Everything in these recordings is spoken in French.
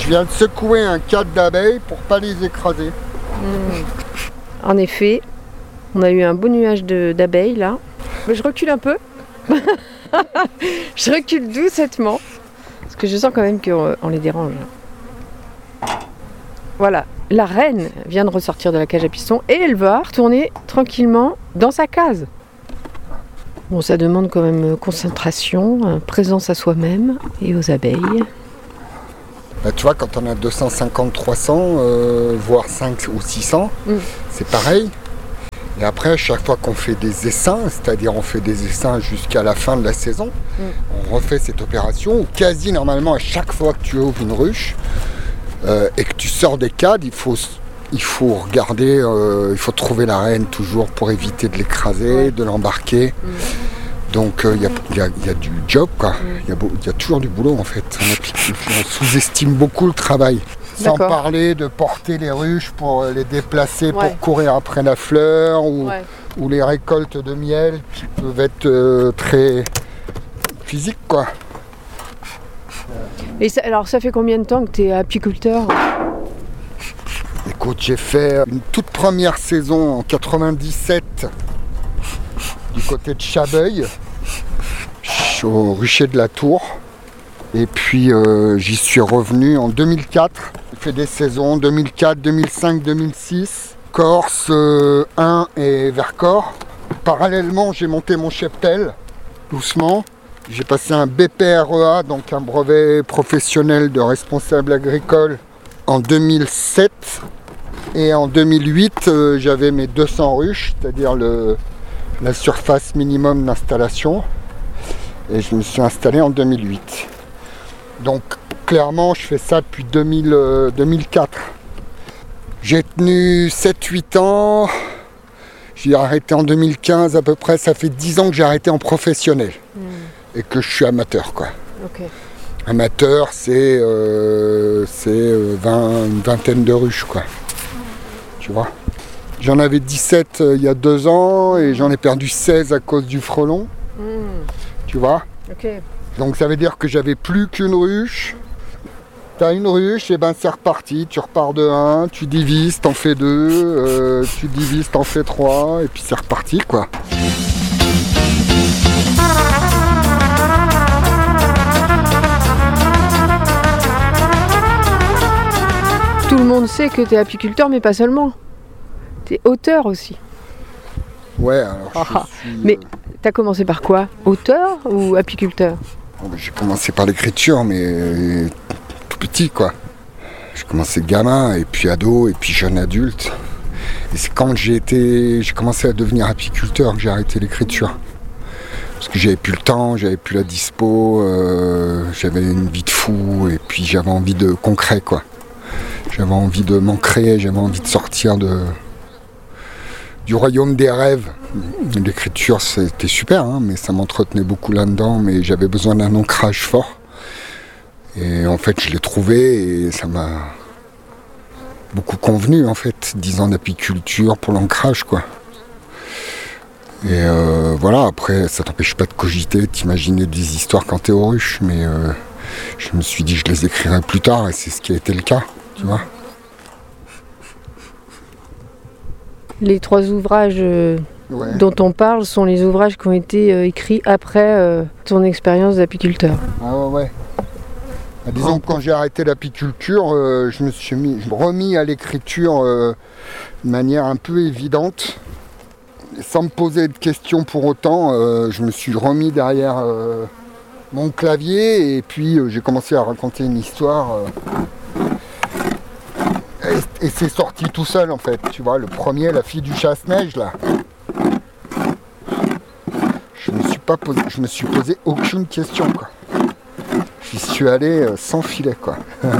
Je viens de secouer un cadre d'abeilles pour pas les écraser. En effet, on a eu un beau nuage d'abeilles là. Mais je recule un peu. Je recule doucettement. Parce que je sens quand même qu'on les dérange. Voilà, la reine vient de ressortir de la cage à pistons et elle va retourner tranquillement dans sa case. Bon, ça demande quand même concentration, présence à soi-même et aux abeilles. Bah, tu vois, quand on a 250, 300, voire 5 ou 600, c'est pareil. Et après, à chaque fois qu'on fait des essaims, c'est-à-dire on fait des essaims jusqu'à la fin de la saison, on refait cette opération où quasi normalement à chaque fois que tu ouvres une ruche et que tu sors des cadres, il faut regarder, il faut trouver la reine toujours pour éviter de l'écraser, de l'embarquer. Donc il y a du job, quoi. Il y a toujours du boulot en fait. On sous-estime beaucoup le travail. Sans parler de porter les ruches pour les déplacer pour courir après la fleur ou les récoltes de miel qui peuvent être très physiques, quoi. Et alors ça fait combien de temps que tu es apiculteur ? Écoute, j'ai fait une toute première saison en 97 du côté de Chabeuil, au rucher de la Tour. Et puis j'y suis revenu en 2004. J'ai fait des saisons 2004, 2005, 2006, Corse 1 et Vercors. Parallèlement, j'ai monté mon cheptel, doucement. J'ai passé un BPREA, donc un brevet professionnel de responsable agricole, en 2007. Et en 2008, j'avais mes 200 ruches, c'est-à-dire la surface minimum d'installation. Et je me suis installé en 2008. Donc clairement, je fais ça depuis 2004. J'ai tenu 7-8 ans. J'ai arrêté en 2015 à peu près. Ça fait 10 ans que j'ai arrêté en professionnel. Et que je suis amateur, quoi. Amateur, c'est une vingtaine de ruches, quoi. Tu vois. J'en avais 17 il y a 2 ans et j'en ai perdu 16 à cause du frelon. Tu vois. Donc ça veut dire que j'avais plus qu'une ruche. T'as une ruche, et ben c'est reparti, tu repars de 1, tu divises, t'en fais 2, tu divises, t'en fais 3, et puis c'est reparti, quoi. Tout le monde sait que tu es apiculteur, mais pas seulement. Tu es auteur aussi. Ouais, alors Mais tu as commencé par quoi ? Auteur ou apiculteur ? J'ai commencé par l'écriture, mais tout petit, quoi. J'ai commencé gamin, et puis ado, et puis jeune adulte. Et c'est quand j'ai commencé à devenir apiculteur que j'ai arrêté l'écriture. Parce que j'avais plus le temps, j'avais plus la dispo, j'avais une vie de fou, et puis j'avais envie de concret, quoi. J'avais envie de m'ancrer, j'avais envie de sortir du royaume des rêves. L'écriture, c'était super, hein, mais ça m'entretenait beaucoup là-dedans, mais j'avais besoin d'un ancrage fort. Et en fait, je l'ai trouvé et ça m'a beaucoup convenu, en fait, 10 ans d'apiculture pour l'ancrage, quoi. Et voilà, après, ça t'empêche pas de cogiter, de t'imaginer des histoires quand t'es aux ruches, mais je me suis dit que je les écrirais plus tard, et c'est ce qui a été le cas, tu vois. Les 3 ouvrages dont on parle sont les ouvrages qui ont été écrits après ton expérience d'apiculteur. Ah ouais. Disons que quand j'ai arrêté l'apiculture, je me suis remis à l'écriture de manière un peu évidente. Sans me poser de questions pour autant, je me suis remis derrière mon clavier et puis j'ai commencé à raconter une histoire. Et c'est sorti tout seul, en fait, tu vois, le premier, la fille du chasse-neige, là. Je me suis posé aucune question, quoi. J'y suis allé sans filet, quoi.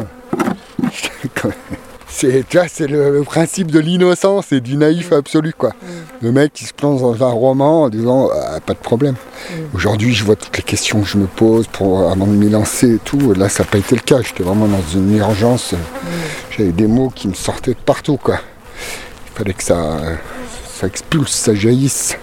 C'est le principe de l'innocence et du naïf absolu, quoi. Le mec qui se plonge dans un roman en disant pas de problème. Aujourd'hui, je vois toutes les questions que je me pose avant de m'y lancer et tout. Là, ça n'a pas été le cas. J'étais vraiment dans une urgence. J'avais des mots qui me sortaient de partout, quoi. Il fallait que ça expulse, ça jaillisse.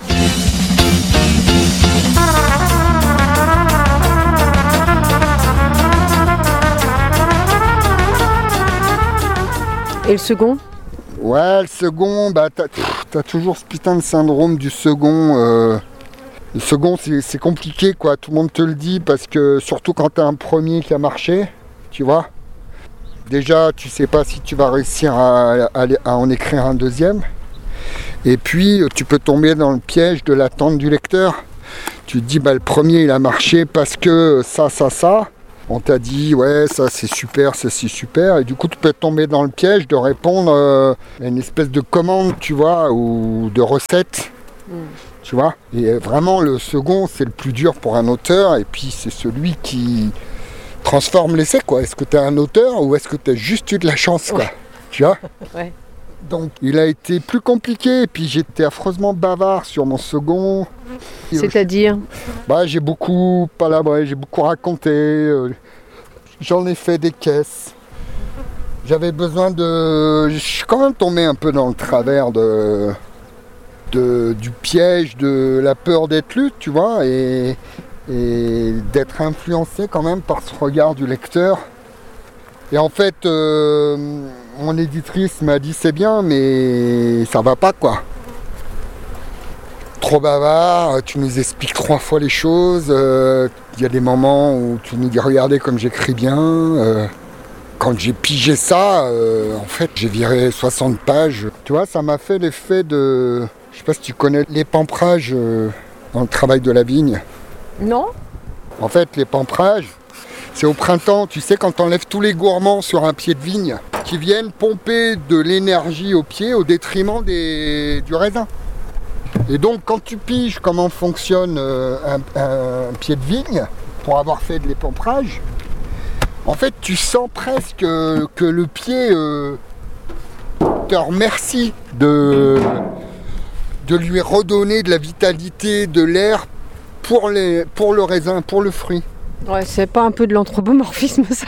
Et le second? Ouais, le second, bah t'as toujours ce putain de syndrome du second. Le second, c'est compliqué, quoi. Tout le monde te le dit, parce que surtout quand t'as un premier qui a marché, tu vois. Déjà, tu sais pas si tu vas réussir à en écrire un deuxième. Et puis, tu peux tomber dans le piège de l'attente du lecteur. Tu te dis, bah le premier, il a marché parce que ça. On t'a dit, ouais, ça c'est super, et du coup tu peux tomber dans le piège de répondre à une espèce de commande, tu vois, ou de recette, tu vois. Et vraiment, le second, c'est le plus dur pour un auteur, et puis c'est celui qui transforme l'essai, quoi. Est-ce que tu es un auteur ou est-ce que tu as juste eu de la chance, quoi, tu vois. Ouais. Donc il a été plus compliqué, et puis j'étais affreusement bavard sur mon second. C'est-à-dire? Bah, j'ai beaucoup palabré, j'ai beaucoup raconté, j'en ai fait des caisses. J'avais besoin de... Je suis quand même tombé un peu dans le travers du piège de la peur d'être lu, tu vois, et d'être influencé quand même par ce regard du lecteur. Et en fait, mon éditrice m'a dit, c'est bien, mais ça va pas, quoi. Trop bavard, tu nous expliques 3 fois les choses, il y a des moments où tu nous dis regardez comme j'écris bien. Quand j'ai pigé ça, en fait j'ai viré 60 pages. Tu vois, ça m'a fait l'effet de... Je sais pas si tu connais l'épampérage dans le travail de la vigne. Non. En fait, l'épampérage, c'est au printemps, tu sais, quand t'enlèves tous les gourmands sur un pied de vigne qui viennent pomper de l'énergie au pied au détriment du raisin. Et donc quand tu piges comment fonctionne un pied de vigne, pour avoir fait de l'épampérage, en fait tu sens presque que le pied te remercie de lui redonner de la vitalité, de l'air pour le raisin, pour le fruit. Ouais, c'est pas un peu de l'anthropomorphisme, ça?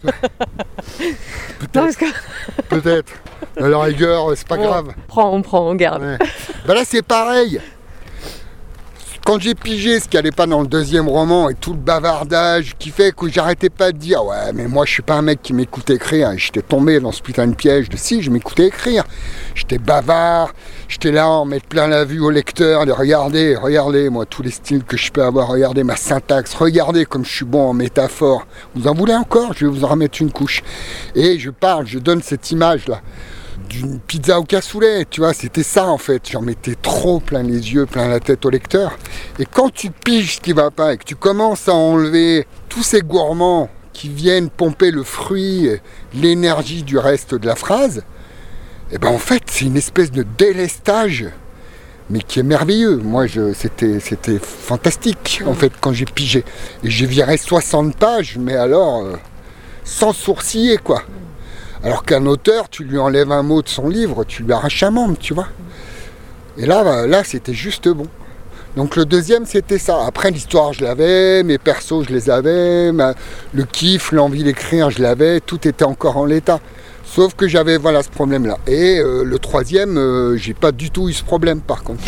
Peut-être. À la rigueur, c'est pas grave. On garde. Ouais. Bah là, c'est pareil. Quand j'ai pigé ce qui allait pas dans le deuxième roman et tout le bavardage qui fait que j'arrêtais pas de dire ouais, mais moi je suis pas un mec qui m'écoute écrire. Et j'étais tombé dans ce putain de piège de si, je m'écoutais écrire. J'étais bavard, j'étais là en mettre plein la vue au lecteur, de regardez moi tous les styles que je peux avoir, regardez ma syntaxe, regardez comme je suis bon en métaphore. Vous en voulez encore? Je vais vous en remettre une couche. Et je donne cette image là d'une pizza au cassoulet, tu vois, c'était ça en fait. J'en mettais trop plein les yeux, plein la tête au lecteur. Et quand tu piges ce qui va pas et que tu commences à enlever tous ces gourmands qui viennent pomper le fruit, l'énergie du reste de la phrase, et ben en fait c'est une espèce de délestage, mais qui est merveilleux. Moi c'était fantastique en fait quand j'ai pigé. Et j'ai viré 60 pages, mais alors sans sourciller quoi. Alors qu'un auteur, tu lui enlèves un mot de son livre, tu lui arraches un membre, tu vois. Et là, c'était juste bon. Donc le deuxième, c'était ça. Après, l'histoire, je l'avais, mes persos, je les avais, le kiff, l'envie d'écrire, je l'avais, tout était encore en l'état. Sauf que j'avais, voilà, ce problème-là. Et le troisième, j'ai pas du tout eu ce problème, par contre.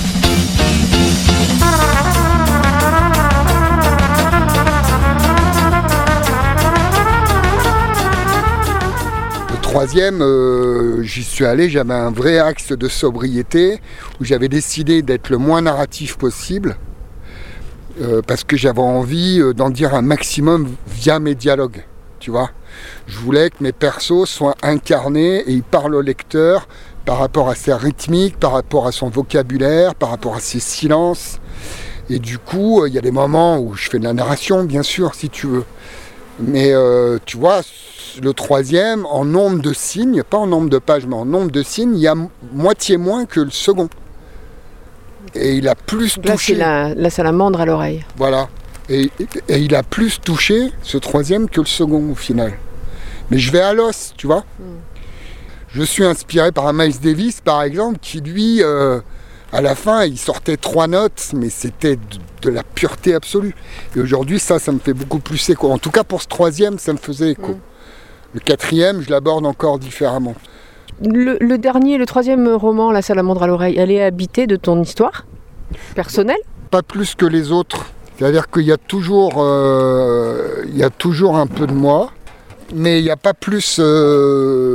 Troisième, j'y suis allé, j'avais un vrai axe de sobriété où j'avais décidé d'être le moins narratif possible parce que j'avais envie d'en dire un maximum via mes dialogues, tu vois. Je voulais que mes persos soient incarnés et ils parlent au lecteur par rapport à sa rythmique, par rapport à son vocabulaire, par rapport à ses silences. Et du coup, il y a des moments où je fais de la narration, bien sûr, si tu veux. Mais tu vois, le troisième, en nombre de signes, pas en nombre de pages, mais en nombre de signes, il y a moitié moins que le second. Et il a plus touché. Là, c'est la salamandre à l'oreille. Voilà. Et il a plus touché, ce troisième, que le second, au final. Mais je vais à l'os, tu vois. Je suis inspiré par un Miles Davis, par exemple, qui, lui, à la fin, il sortait 3 notes, mais c'était de la pureté absolue. Et aujourd'hui, ça me fait beaucoup plus écho. En tout cas, pour ce troisième, ça me faisait écho. Le quatrième, je l'aborde encore différemment. Le dernier, le troisième roman, La salamandre à l'oreille, elle est habitée de ton histoire personnelle? Pas plus que les autres. C'est-à-dire qu'il y a toujours un peu de moi, mais il n'y a pas plus...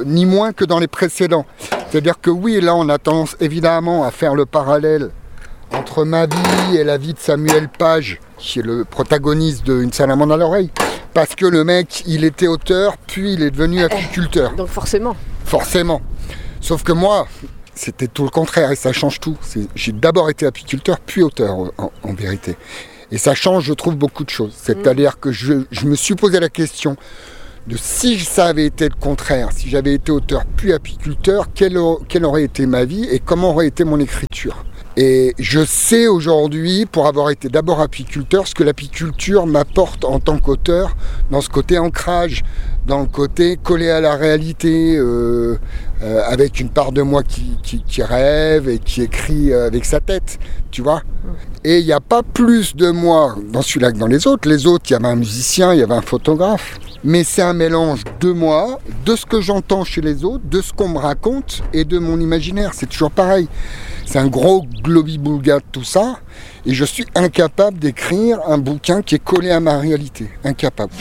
ni moins que dans les précédents. C'est-à-dire que oui, là on a tendance évidemment à faire le parallèle entre ma vie et la vie de Samuel Page, qui est le protagoniste de Une salamandre à l'oreille. Parce que le mec, il était auteur, puis il est devenu apiculteur. Donc forcément. Forcément. Sauf que moi, c'était tout le contraire et ça change tout. J'ai d'abord été apiculteur, puis auteur en vérité. Et ça change, je trouve, beaucoup de choses. C'est-à-dire que je me suis posé la question de si ça avait été le contraire, si j'avais été auteur puis apiculteur, quelle aurait été ma vie et comment aurait été mon écriture. Et je sais aujourd'hui, pour avoir été d'abord apiculteur, ce que l'apiculture m'apporte en tant qu'auteur, dans ce côté ancrage, dans le côté collé à la réalité, avec une part de moi qui rêve et qui écrit avec sa tête, tu vois. Et il n'y a pas plus de moi dans celui-là que dans les autres. Les autres, il y avait un musicien, il y avait un photographe. Mais c'est un mélange de moi, de ce que j'entends chez les autres, de ce qu'on me raconte et de mon imaginaire. C'est toujours pareil. C'est un gros globi-boulga de tout ça. Et je suis incapable d'écrire un bouquin qui est collé à ma réalité. Incapable.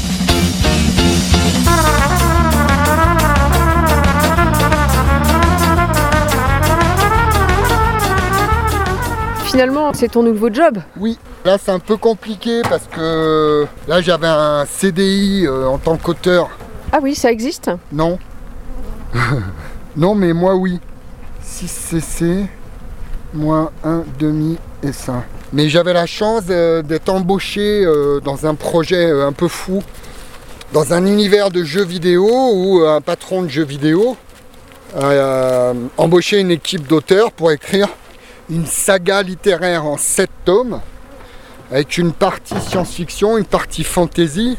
Finalement, c'est ton nouveau job? Oui, là c'est un peu compliqué parce que là j'avais un CDI en tant qu'auteur. Ah oui, ça existe? Non. Non, mais moi oui. 6 CC, moins 1 demi et ça. Mais j'avais la chance d'être embauché dans un projet un peu fou, dans un univers de jeux vidéo où un patron de jeux vidéo a embauché une équipe d'auteurs pour écrire une saga littéraire en 7 tomes, avec une partie science-fiction, une partie fantasy,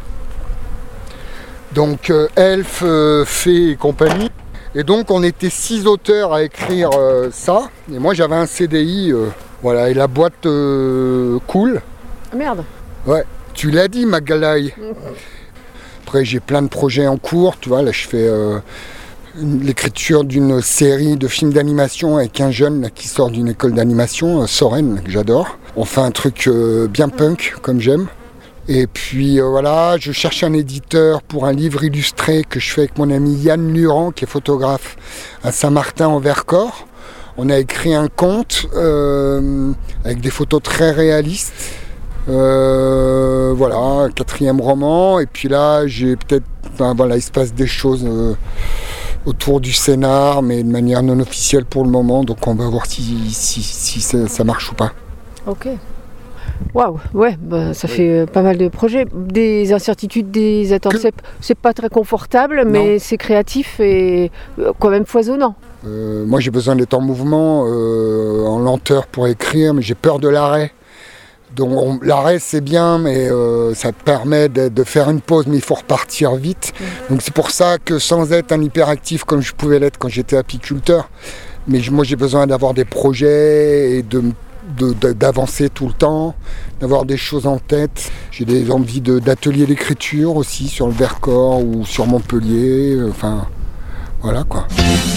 donc elfes, fées et compagnie. Et donc on était 6 auteurs à écrire ça, et moi j'avais un CDI, voilà, et la boîte cool. Ah merde. Ouais, tu l'as dit Magalhaï. Après j'ai plein de projets en cours, tu vois, là je fais l'écriture d'une série de films d'animation avec un jeune là, qui sort d'une école d'animation, Soren, que j'adore. On fait un truc bien punk, comme j'aime. Et puis voilà, je cherche un éditeur pour un livre illustré que je fais avec mon ami Yann Luran, qui est photographe à Saint-Martin en Vercors. On a écrit un conte avec des photos très réalistes. Voilà, un 4e roman. Et puis là, j'ai peut-être, voilà, il se passe des choses autour du scénar, mais de manière non officielle pour le moment. Donc on va voir si ça marche ou pas. Ok. Waouh, ouais, bah, ça fait pas mal de projets. Des incertitudes, des attentes. C'est pas très confortable, mais c'est créatif et quand même foisonnant. Moi j'ai besoin d'être en mouvement, en lenteur pour écrire, mais j'ai peur de l'arrêt. Donc l'arrêt c'est bien, mais ça te permet de faire une pause, mais il faut repartir vite. Donc c'est pour ça que sans être un hyperactif comme je pouvais l'être quand j'étais apiculteur, mais moi j'ai besoin d'avoir des projets et d'avancer tout le temps, d'avoir des choses en tête. J'ai des envies d'ateliers d'écriture aussi sur le Vercors ou sur Montpellier, enfin voilà quoi.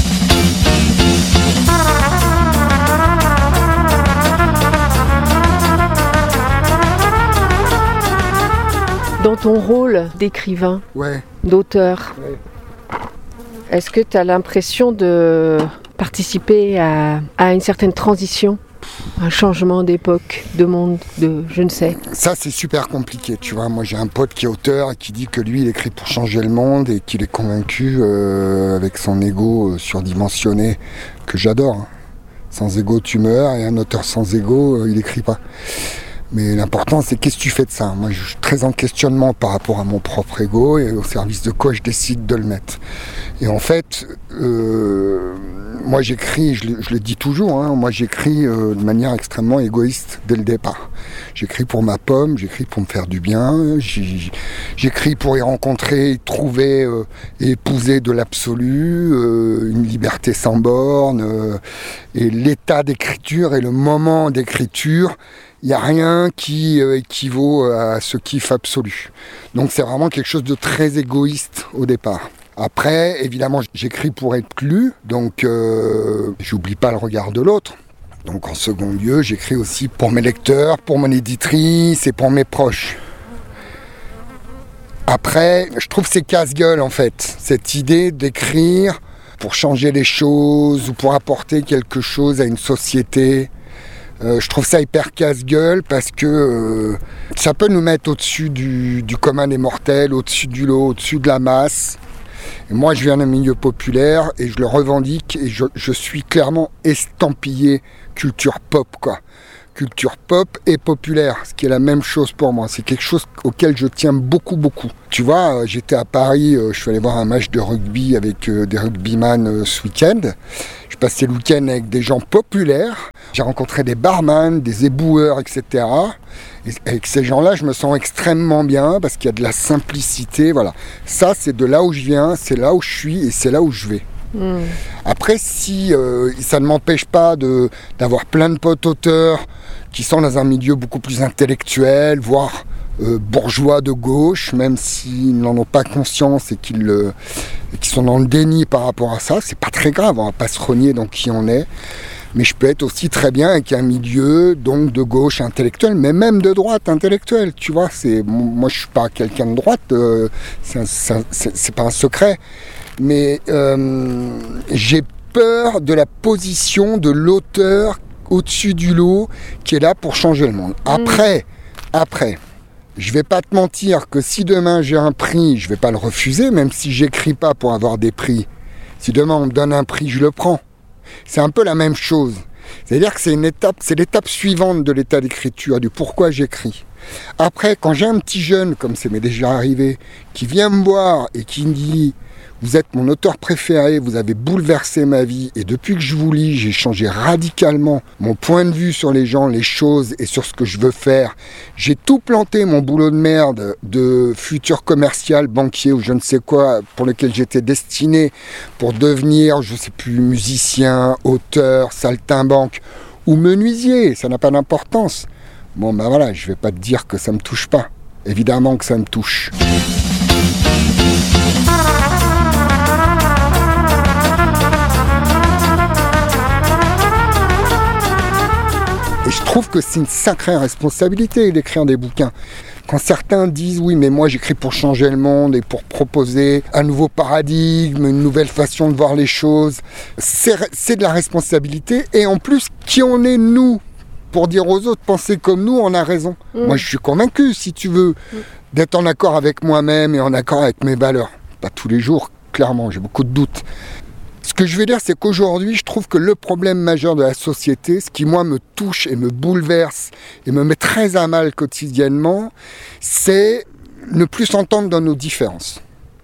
Dans ton rôle d'écrivain, d'auteur, est-ce que tu as l'impression de participer à une certaine transition, un changement d'époque, de monde, de je ne sais? Ça c'est super compliqué, tu vois. Moi j'ai un pote qui est auteur et qui dit que lui il écrit pour changer le monde et qu'il est convaincu avec son ego surdimensionné, que j'adore. Hein. Sans ego tu meurs, et un auteur sans ego il écrit pas. Mais l'important c'est qu'est-ce que tu fais de ça. Moi je suis très en questionnement par rapport à mon propre ego et au service de quoi je décide de le mettre. Et en fait, moi j'écris, je le dis toujours, hein, moi j'écris de manière extrêmement égoïste dès le départ. J'écris pour ma pomme, j'écris pour me faire du bien, j'écris pour y rencontrer, y trouver et épouser de l'absolu, une liberté sans borne, et l'état d'écriture et le moment d'écriture. Il n'y a rien qui équivaut à ce kiff absolu. Donc c'est vraiment quelque chose de très égoïste au départ. Après, évidemment, j'écris pour être lu, donc j'oublie pas le regard de l'autre. Donc en second lieu, j'écris aussi pour mes lecteurs, pour mon éditrice et pour mes proches. Après, je trouve que c'est casse-gueule en fait, cette idée d'écrire pour changer les choses ou pour apporter quelque chose à une société. Je trouve ça hyper casse-gueule parce que ça peut nous mettre au-dessus du commun des mortels, au-dessus du lot, au-dessus de la masse. Et moi, je viens d'un milieu populaire et je le revendique et je suis clairement estampillé culture pop, quoi. Culture pop et populaire, ce qui est la même chose pour moi. C'est quelque chose auquel je tiens beaucoup. Tu vois, j'étais à Paris, je suis allé voir un match de rugby avec des rugbyman ce week-end. Je passais le week-end avec des gens populaires. J'ai rencontré des barman, des éboueurs, etc. Et avec ces gens-là, je me sens extrêmement bien parce qu'il y a de la simplicité. Voilà. Ça, c'est de là où je viens, c'est là où je suis et c'est là où je vais. Après, si ça ne m'empêche pas d'avoir plein de potes auteurs qui sont dans un milieu beaucoup plus intellectuel, voire bourgeois de gauche, même s'ils n'en ont pas conscience et qu'ils sont dans le déni par rapport à ça, c'est pas très grave, on va pas se renier dans qui on est. Mais je peux être aussi très bien avec un milieu donc de gauche intellectuelle, mais même de droite intellectuelle, tu vois. Moi, je suis pas quelqu'un de droite, c'est pas un secret. Mais j'ai peur de la position de l'auteur au-dessus du lot qui est là pour changer le monde. Après, je vais pas te mentir que si demain j'ai un prix, je vais pas le refuser, même si j'écris pas pour avoir des prix. Si demain on me donne un prix, je le prends. C'est un peu la même chose. C'est-à-dire que c'est l'étape suivante de l'état d'écriture, du pourquoi j'écris. Après, quand j'ai un petit jeune, comme ça m'est déjà arrivé, qui vient me voir et qui me dit « Vous êtes mon auteur préféré, vous avez bouleversé ma vie et depuis que je vous lis, j'ai changé radicalement mon point de vue sur les gens, les choses et sur ce que je veux faire. J'ai tout planté mon boulot de merde de futur commercial, banquier ou je ne sais quoi pour lequel j'étais destiné pour devenir, je ne sais plus, musicien, auteur, saltimbanque ou menuisier, ça n'a pas d'importance. Bon ben voilà, je ne vais pas te dire que ça ne me touche pas. Évidemment que ça me touche. Et je trouve que c'est une sacrée responsabilité d'écrire des bouquins. Quand certains disent « oui, mais moi j'écris pour changer le monde et pour proposer un nouveau paradigme, une nouvelle façon de voir les choses », c'est de la responsabilité. Et en plus, qui on est nous pour dire aux autres « pensez comme nous, on a raison ». Moi je suis convaincu, si tu veux, d'être en accord avec moi-même et en accord avec mes valeurs. Pas tous les jours, clairement, j'ai beaucoup de doutes. Ce que je veux dire, c'est qu'aujourd'hui, je trouve que le problème majeur de la société, ce qui, moi, me touche et me bouleverse et me met très à mal quotidiennement, c'est ne plus s'entendre dans nos différences.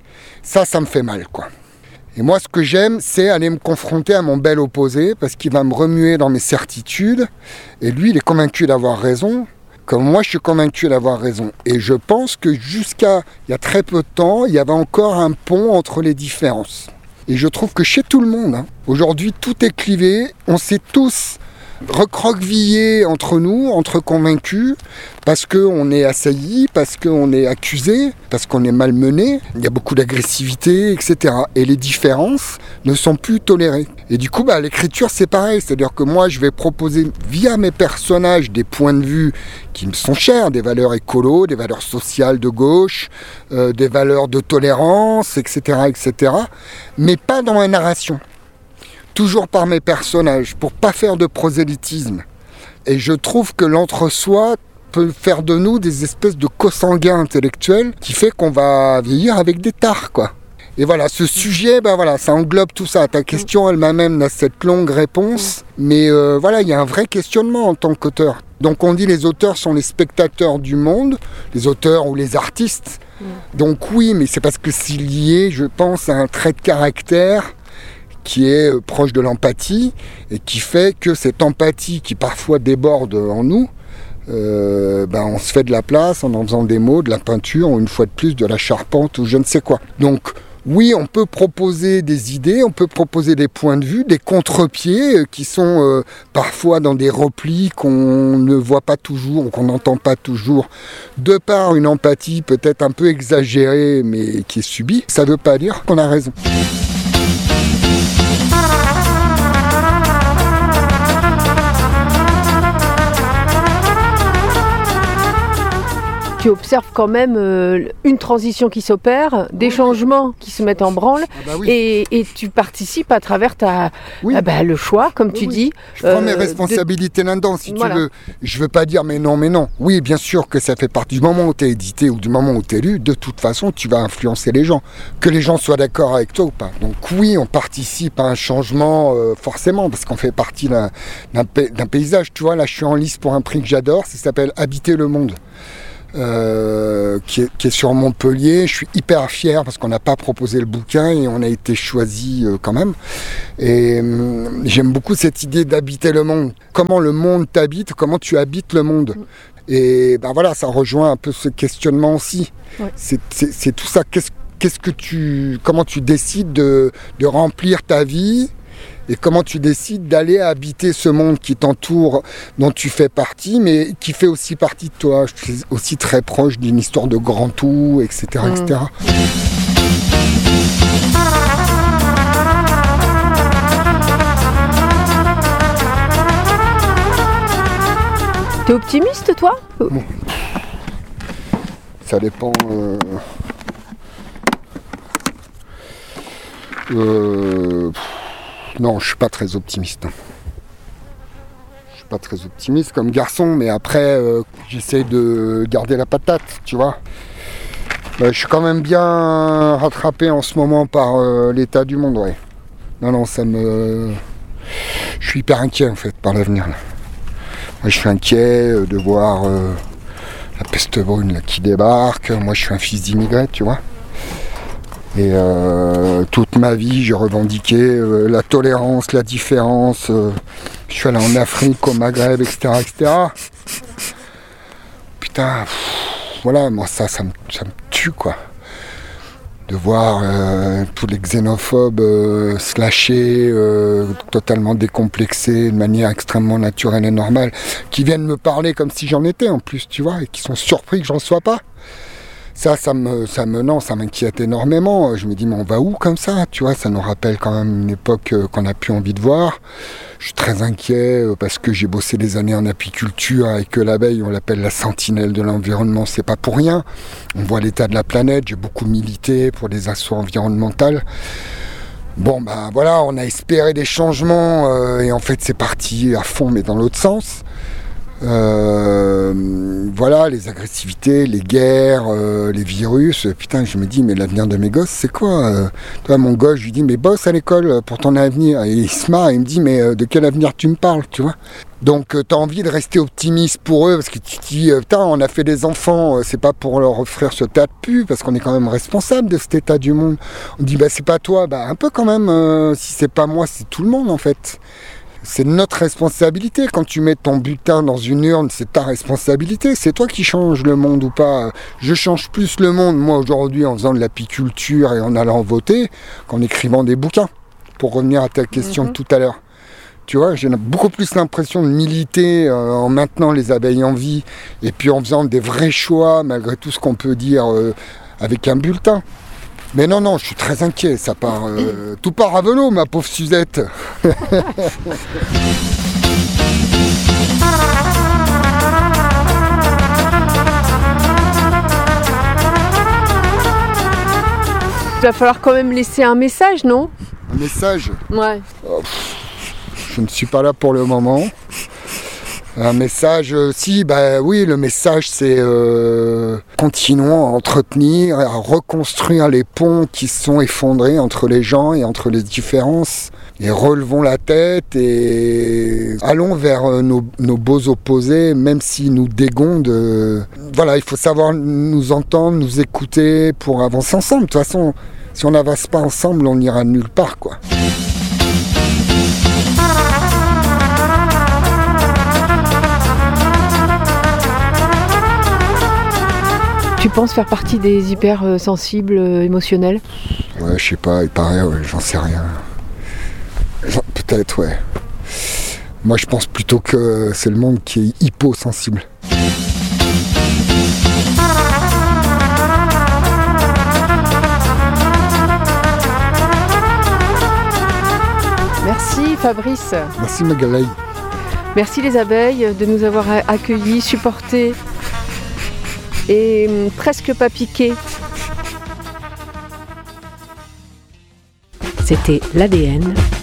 Ça me fait mal, quoi. Et moi, ce que j'aime, c'est aller me confronter à mon bel opposé, parce qu'il va me remuer dans mes certitudes, et lui, il est convaincu d'avoir raison, comme moi, je suis convaincu d'avoir raison. Et je pense que jusqu'à il y a très peu de temps, il y avait encore un pont entre les différences. Et je trouve que chez tout le monde, aujourd'hui, tout est clivé. On s'est tous recroquevillés entre nous, entre convaincus, parce qu'on est assaillis, parce qu'on est accusé, parce qu'on est malmené. Il y a beaucoup d'agressivité, etc. Et les différences ne sont plus tolérées. Et du coup, l'écriture, c'est pareil. C'est-à-dire que moi, je vais proposer, via mes personnages, des points de vue qui me sont chers, des valeurs écolo, des valeurs sociales de gauche, des valeurs de tolérance, etc., etc. Mais pas dans ma narration. Toujours par mes personnages, pour pas faire de prosélytisme. Et je trouve que l'entre-soi peut faire de nous des espèces de co-sanguins intellectuels qui fait qu'on va vieillir avec des tares, quoi. Et voilà, ce sujet, ça englobe tout ça. Ta question, elle m'amène à cette longue réponse. Mais il y a un vrai questionnement en tant qu'auteur. Donc on dit les auteurs sont les spectateurs du monde, les auteurs ou les artistes. Donc oui, mais c'est parce que c'est lié, je pense, à un trait de caractère qui est proche de l'empathie et qui fait que cette empathie qui parfois déborde en nous, on se fait de la place en faisant des mots, de la peinture ou une fois de plus de la charpente ou je ne sais quoi. Donc oui, on peut proposer des idées, on peut proposer des points de vue, des contre-pieds qui sont parfois dans des replis qu'on ne voit pas toujours ou qu'on n'entend pas toujours, de par une empathie peut-être un peu exagérée mais qui est subie. Ça ne veut pas dire qu'on a raison. tu observes quand même une transition qui s'opère, des changements qui se mettent en branle, et tu participes à travers le choix, comme tu dis. Je prends mes responsabilités là-dedans, si tu veux. Je veux pas dire mais non. Oui, bien sûr que ça fait partie du moment où tu es édité ou du moment où tu es lu, de toute façon, tu vas influencer les gens. Que les gens soient d'accord avec toi ou pas. Donc oui, on participe à un changement, forcément, parce qu'on fait partie d'un paysage. Tu vois, là, je suis en lice pour un prix que j'adore, ça s'appelle Habiter le monde. Qui est sur Montpellier. Je suis hyper fier parce qu'on n'a pas proposé le bouquin et on a été choisi quand même. Et j'aime beaucoup cette idée d'habiter le monde. Comment le monde t'habite, comment tu habites le monde. Et ben voilà, ça rejoint un peu ce questionnement aussi. Ouais. C'est tout ça. Comment tu décides de remplir ta vie? Et comment tu décides d'aller habiter ce monde qui t'entoure, dont tu fais partie, mais qui fait aussi partie de toi. Je suis aussi très proche d'une histoire de grand tout, etc. etc. T'es optimiste, toi ? Bon. Ça dépend... Non, je suis pas très optimiste. Je suis pas très optimiste comme garçon, mais après, j'essaie de garder la patate, tu vois. Je suis quand même bien rattrapé en ce moment par l'état du monde, ouais. Non, je suis hyper inquiet, en fait, par l'avenir, là. Moi, je suis inquiet de voir la peste brune là, qui débarque. Moi, je suis un fils d'immigré, tu vois. Et toute ma vie, j'ai revendiqué la tolérance, la différence. Je suis allé en Afrique, au Maghreb, etc. etc. Putain, voilà, moi ça me tue, quoi. De voir tous les xénophobes se lâcher, totalement décomplexés, de manière extrêmement naturelle et normale, qui viennent me parler comme si j'en étais en plus, tu vois, et qui sont surpris que j'en sois pas. Ça m'inquiète énormément. Je me dis, mais on va où comme ça? Tu vois, ça nous rappelle quand même une époque qu'on n'a plus envie de voir. Je suis très inquiet parce que j'ai bossé des années en apiculture et que l'abeille, on l'appelle la sentinelle de l'environnement. C'est pas pour rien. On voit l'état de la planète. J'ai beaucoup milité pour des assauts environnementaux. Bon, ben voilà, on a espéré des changements et en fait, c'est parti à fond, mais dans l'autre sens. Voilà, les agressivités, les guerres, les virus. Putain, je me dis, mais l'avenir de mes gosses, c'est quoi? Toi, mon gosse, je lui dis, mais bosse à l'école pour ton avenir. Et il se marre, il me dit, mais de quel avenir tu me parles, tu vois? Donc, t'as envie de rester optimiste pour eux, parce que tu te dis, putain, on a fait des enfants, c'est pas pour leur offrir ce tas de pus, parce qu'on est quand même responsable de cet état du monde. On dit, bah, c'est pas toi, bah, un peu quand même, si c'est pas moi, c'est tout le monde, en fait. C'est notre responsabilité. Quand tu mets ton bulletin dans une urne, c'est ta responsabilité. C'est toi qui changes le monde ou pas. Je change plus le monde, moi, aujourd'hui, en faisant de l'apiculture et en allant voter, qu'en écrivant des bouquins. Pour revenir à ta question de tout à l'heure. Tu vois, j'ai beaucoup plus l'impression de militer en maintenant les abeilles en vie et puis en faisant des vrais choix, malgré tout ce qu'on peut dire avec un bulletin. Mais non, je suis très inquiet, ça part... tout part à vélo, ma pauvre Suzette. Il va falloir quand même laisser un message, non? Un message? Ouais. Je ne suis pas là pour le moment. Un message, oui, le message c'est continuons à entretenir, à reconstruire les ponts qui se sont effondrés entre les gens et entre les différences. Et relevons la tête et allons vers nos beaux opposés, même s'ils nous dégondent. Voilà, il faut savoir nous entendre, nous écouter pour avancer ensemble. De toute façon, si on n'avance pas ensemble, on n'ira nulle part, quoi. Tu penses faire partie des hypersensibles émotionnels? Ouais, je sais pas, il paraît, ouais, j'en sais rien. Peut-être, ouais. Moi, je pense plutôt que c'est le monde qui est hyposensible. Merci Fabrice. Merci Magalhae. Merci les abeilles de nous avoir accueillis, supportés et presque pas piqué. C'était l'ADN